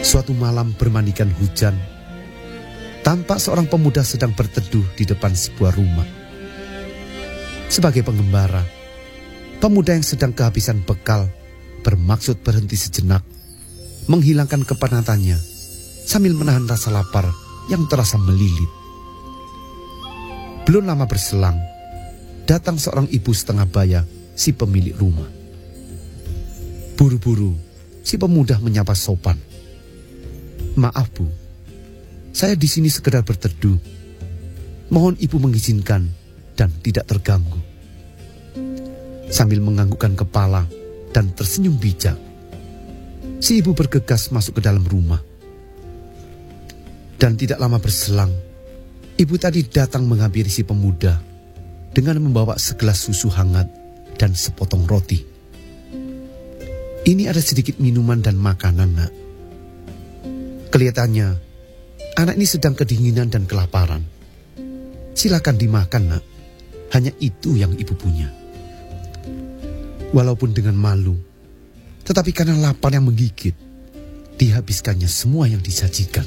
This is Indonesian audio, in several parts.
Suatu malam bermandikan hujan, tampak seorang pemuda sedang berteduh di depan sebuah rumah. Sebagai pengembara, pemuda yang sedang kehabisan bekal bermaksud berhenti sejenak, menghilangkan kepanatannya sambil menahan rasa lapar yang terasa melilit. Belum lama berselang, datang seorang ibu setengah baya, si pemilik rumah. Buru-buru, si pemuda menyapa sopan. "Maaf Bu, saya di sini sekedar berteduh. Mohon ibu mengizinkan dan tidak terganggu." Sambil menganggukkan kepala dan tersenyum bijak, si ibu bergegas masuk ke dalam rumah. Dan tidak lama berselang, ibu tadi datang menghampiri si pemuda dengan membawa segelas susu hangat dan sepotong roti. "Ini ada sedikit minuman dan makanan, Nak. Kelihatannya anak ini sedang kedinginan dan kelaparan. Silakan dimakan, Nak. Hanya itu yang ibu punya." Walaupun dengan malu, tetapi karena lapar yang menggigit, dihabiskannya semua yang disajikan.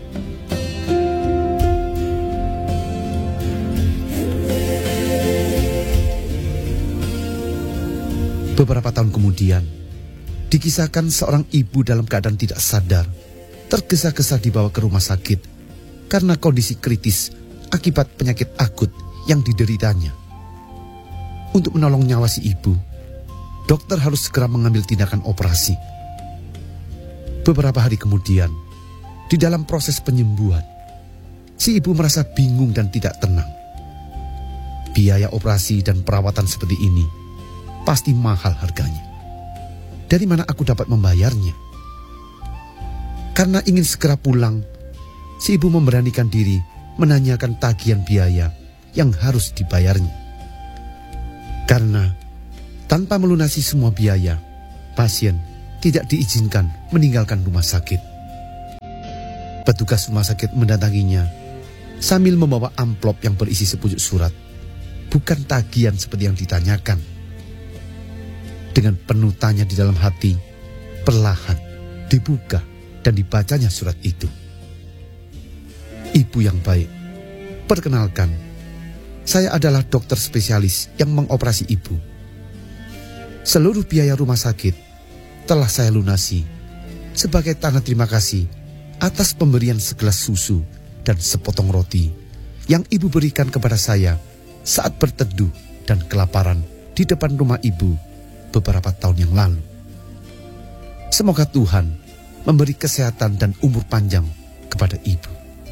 Beberapa tahun kemudian, dikisahkan seorang ibu dalam keadaan tidak sadar, tergesa-gesa dibawa ke rumah sakit karena kondisi kritis akibat penyakit akut yang dideritanya. Untuk menolong nyawa si ibu, dokter harus segera mengambil tindakan operasi. Beberapa hari kemudian, di dalam proses penyembuhan, si ibu merasa bingung dan tidak tenang. Biaya operasi dan perawatan seperti ini pasti mahal harganya. Dari mana aku dapat membayarnya? Karena ingin segera pulang, si ibu memberanikan diri menanyakan tagihan biaya yang harus dibayarnya. Karena tanpa melunasi semua biaya, pasien tidak diizinkan meninggalkan rumah sakit. Petugas rumah sakit mendatanginya sambil membawa amplop yang berisi sepucuk surat. Bukan tagihan seperti yang ditanyakan. Dengan penuh tanya di dalam hati, perlahan dibuka dan dibacanya surat itu. "Ibu yang baik, perkenalkan, saya adalah dokter spesialis yang mengoperasi ibu. Seluruh biaya rumah sakit telah saya lunasi sebagai tanda terima kasih atas pemberian segelas susu dan sepotong roti yang ibu berikan kepada saya saat berteduh dan kelaparan di depan rumah ibu beberapa tahun yang lalu. Semoga Tuhan memberi kesehatan dan umur panjang kepada ibu."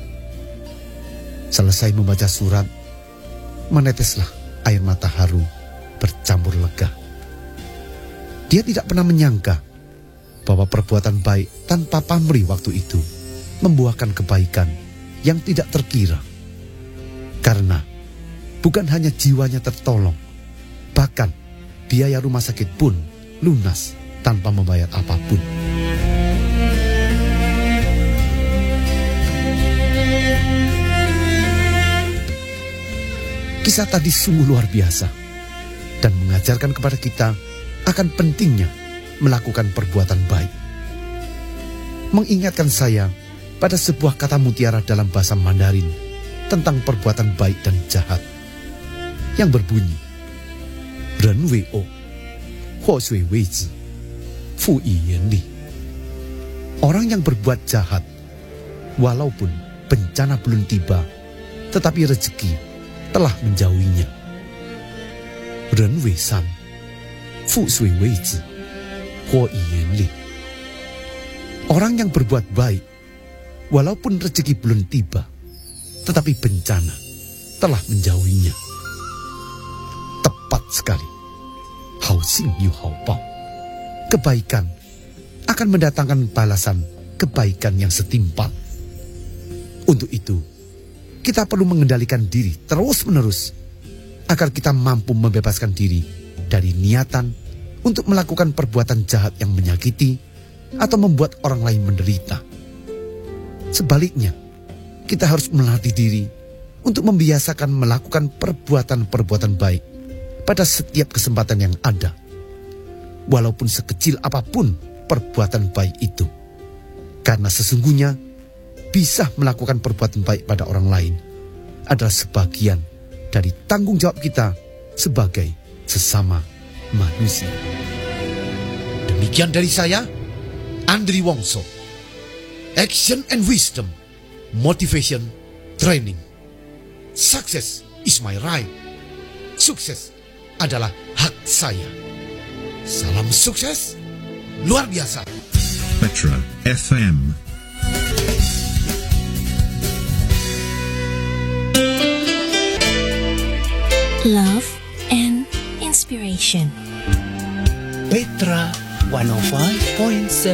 Selesai membaca surat, meneteslah air mata haru bercampur lega. Dia tidak pernah menyangka bahwa perbuatan baik tanpa pamrih waktu itu membuahkan kebaikan yang tidak terkira. Karena bukan hanya jiwanya tertolong, bahkan biaya rumah sakit pun lunas tanpa membayar apapun. Kisah tadi sungguh luar biasa dan mengajarkan kepada kita akan pentingnya melakukan perbuatan baik. Mengingatkan saya pada sebuah kata mutiara dalam bahasa Mandarin tentang perbuatan baik dan jahat yang berbunyi, "Ren wei o, huo shui wei zi, fu yi yan li." Orang yang berbuat jahat, walaupun bencana belum tiba, tetapi rezeki telah menjauhinya. "Ren wei san, fu shui wei zi, huo yi yan li." Orang yang berbuat baik, walaupun rezeki belum tiba, tetapi bencana telah menjauhinya. Tepat sekali. Hao xing yu hao bao. Kebaikan akan mendatangkan balasan kebaikan yang setimpal. Untuk itu, kita perlu mengendalikan diri terus-menerus agar kita mampu membebaskan diri dari niatan untuk melakukan perbuatan jahat yang menyakiti atau membuat orang lain menderita. Sebaliknya, kita harus melatih diri untuk membiasakan melakukan perbuatan-perbuatan baik pada setiap kesempatan yang ada, walaupun sekecil apapun perbuatan baik itu. Karena sesungguhnya bisa melakukan perbuatan baik pada orang lain adalah sebagian dari tanggung jawab kita sebagai sesama manusia. Demikian dari saya, Andri Wongso. Action and wisdom, motivation, training. Success is my right. Sukses adalah hak saya. Salam sukses luar biasa. Petra FM. Love and inspiration. Petra 105.7